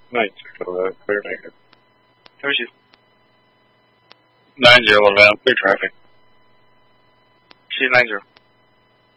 90 for the clear negative. 对不起。 90, event, clear traffic. She's 90.